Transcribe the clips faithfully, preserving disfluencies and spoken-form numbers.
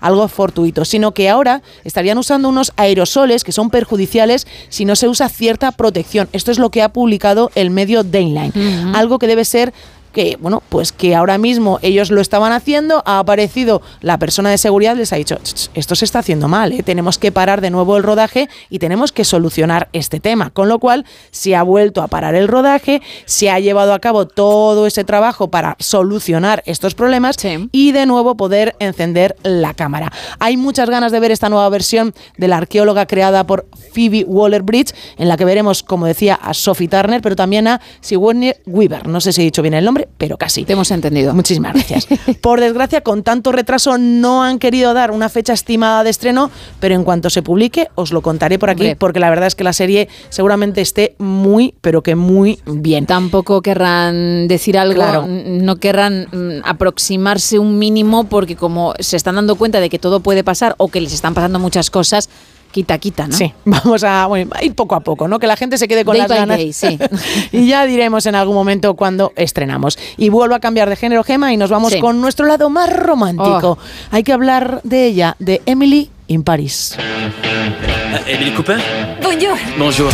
algo fortuito, sino que ahora estarían usando unos aerosoles que son perjudiciales si no se usa cierta protección. Esto es lo que ha publicado el medio Dayline, uh-huh. algo que debe ser que, bueno, pues que ahora mismo ellos lo estaban haciendo, ha aparecido la persona de seguridad, les ha dicho, esto se está haciendo mal, ¿eh? Tenemos que parar de nuevo el rodaje y tenemos que solucionar este tema, con lo cual se ha vuelto a parar el rodaje, se ha llevado a cabo todo ese trabajo para solucionar estos problemas sí. y de nuevo poder encender la cámara. Hay muchas ganas de ver esta nueva versión de la arqueóloga creada por Phoebe Waller-Bridge, en la que veremos, como decía, a Sophie Turner, pero también a Sigourney Weaver, no sé si he dicho bien el nombre, pero casi. Te hemos entendido. Muchísimas gracias. Por desgracia, con tanto retraso no han querido dar una fecha estimada de estreno, pero en cuanto se publique os lo contaré por aquí, Hombre. porque la verdad es que la serie seguramente esté muy, pero que muy bien. Tampoco querrán decir algo, claro. no querrán mm, aproximarse un mínimo, porque como se están dando cuenta de que todo puede pasar o que les están pasando muchas cosas, quita, quita, ¿no? Sí, vamos a, bueno, a ir poco a poco, ¿no? Que la gente se quede con day las ganas. Day, sí. Y ya diremos en algún momento cuando estrenamos. Y vuelvo a cambiar de género, Gemma, y nos vamos sí. con nuestro lado más romántico. Oh. Hay que hablar de ella, de Emily in Paris. Uh, Emily Cooper? Bonjour. Bonjour.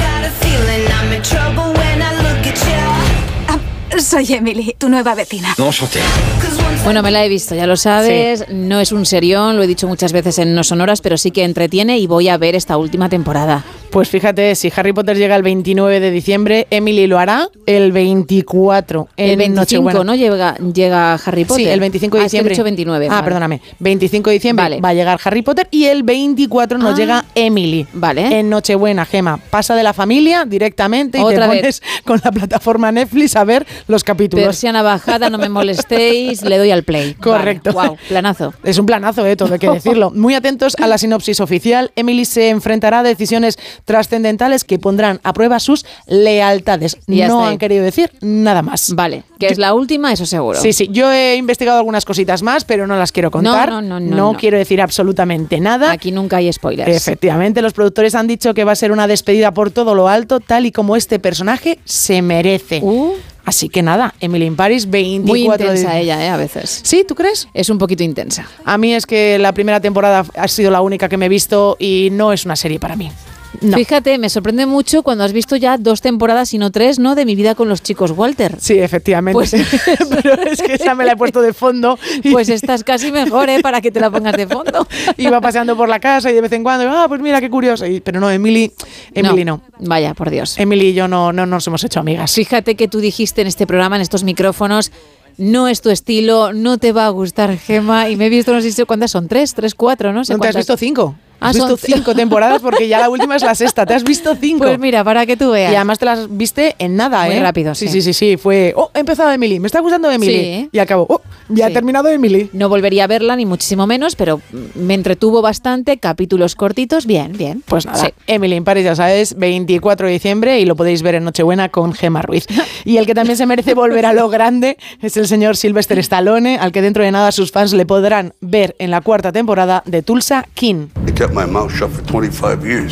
Uh, soy Emily, tu nueva vecina. No, enchanté. Bueno, me la he visto, ya lo sabes, sí. no es un serión, lo he dicho muchas veces en No Sonoras, pero sí que entretiene y voy a ver esta última temporada. Pues fíjate, si Harry Potter llega el veintinueve de diciembre, Emily lo hará el veinticuatro en El veinticinco, Nochebuena. ¿no? Llega, llega Harry Potter. Sí, el veinticinco de diciembre. Ah, es que he dicho veintinueve. Ah, vale. perdóname. veinticinco de diciembre vale. va a llegar Harry Potter y el veinticuatro nos ah, llega Emily. Vale. En Nochebuena, Gema. Pasa de la familia directamente y Otra te pones vez. con la plataforma Netflix a ver los capítulos. Persiana bajada, no me molestéis, le doy al play. Correcto. Vale. Wow, planazo. Es un planazo, eh, todo hay que decirlo. Muy atentos a la sinopsis oficial. Emily se enfrentará a decisiones trascendentales que pondrán a prueba sus lealtades. No han querido decir nada más. Vale, que yo, es la última, eso seguro. Sí, sí. Yo he investigado algunas cositas más, pero no las quiero contar. No, no, no. No, no, no. quiero decir absolutamente nada. Aquí nunca hay spoilers. Efectivamente, los productores han dicho que va a ser una despedida por todo lo alto, tal y como este personaje se merece. Uh. Así que nada, Emily in Paris, veinticuatro Muy intensa de... ella, ¿eh? A veces. ¿Sí? ¿Tú crees? Es un poquito intensa. A mí es que la primera temporada ha sido la única que me he visto y no es una serie para mí. No. Fíjate, me sorprende mucho cuando has visto ya dos temporadas y no tres, ¿no? De Mi vida con los chicos Walter. Sí, efectivamente. Pues, pero es que esa me la he puesto de fondo. Y pues estás casi mejor, ¿eh? Para que te la pongas de fondo. Iba paseando por la casa y de vez en cuando, ah, pues mira qué curioso. Y, pero no, Emily, Emily no. no. Vaya, por Dios. Emily y yo no, no nos hemos hecho amigas. Fíjate que tú dijiste en este programa, en estos micrófonos, no es tu estilo, no te va a gustar, Gemma, y me he visto, no sé si cuántas son, tres, tres, cuatro, no sé ¿No cuántas. te has visto cinco? Ah, has visto son cinco temporadas porque ya la última es la sexta. Te has visto cinco. Pues mira, para que tú veas. Y además te las viste en nada, Muy ¿eh? rápido, sí. sí. Sí, sí, sí. Fue, oh, he empezado Emily, me está gustando Emily. Sí. Y acabó, oh, ya sí. ha terminado Emily. No volvería a verla, ni muchísimo menos, pero me entretuvo bastante, capítulos cortitos, bien, bien. Pues nada, sí. Emily in Paris, ya sabes, veinticuatro de diciembre y lo podéis ver en Nochebuena con Gemma Ruiz. Y el que también se merece volver a lo grande es el señor Sylvester Stallone, al que dentro de nada sus fans le podrán ver en la cuarta temporada de Tulsa King. I kept my mouth shut for twenty-five years.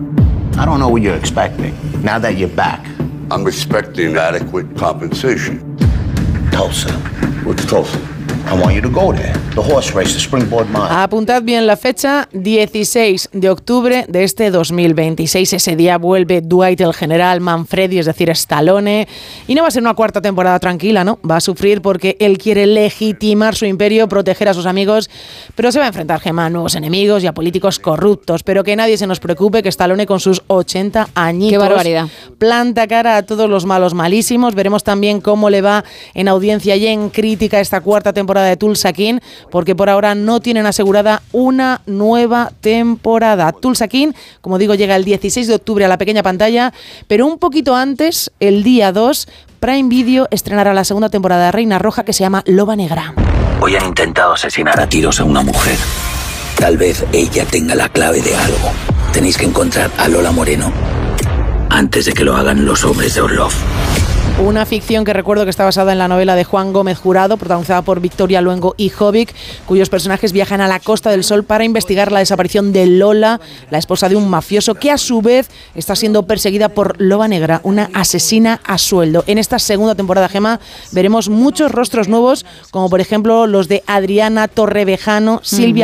I don't know what you're expecting, now that you're back. I'm expecting adequate compensation. Tulsa. What's Tulsa? I want you to go there. The horse race, the Springboard Mile. Apuntad bien la fecha, dieciséis de octubre de este dos mil veintiséis. Ese día vuelve Dwight el general Manfredi, es decir, Stallone. Y no va a ser una cuarta temporada tranquila, ¿no? Va a sufrir porque él quiere legitimar su imperio, proteger a sus amigos, pero se va a enfrentar, Gemma, a nuevos enemigos y a políticos corruptos. Pero que nadie se nos preocupe, que Stallone con sus ochenta añitos... ¡Qué barbaridad! Planta cara a todos los malos malísimos. Veremos también cómo le va en audiencia y en crítica esta cuarta temporada de Tulsa King, porque por ahora no tienen asegurada una nueva temporada. Tulsa King, como digo, llega el dieciséis de octubre a la pequeña pantalla, pero un poquito antes, el día dos, Prime Video estrenará la segunda temporada de Reina Roja, que se llama Loba Negra. Hoy han intentado asesinar a tiros a una mujer. Tal vez ella tenga la clave de algo. Tenéis que encontrar a Lola Moreno antes de que lo hagan los hombres de Orlov. Una ficción que recuerdo que está basada en la novela de Juan Gómez Jurado, protagonizada por Victoria Luengo y Jovic, cuyos personajes viajan a la Costa del Sol para investigar la desaparición de Lola, la esposa de un mafioso que a su vez está siendo perseguida por Loba Negra, una asesina a sueldo. En esta segunda temporada, Gemma, veremos muchos rostros nuevos, como por ejemplo los de Adriana Torrevejano, Silvia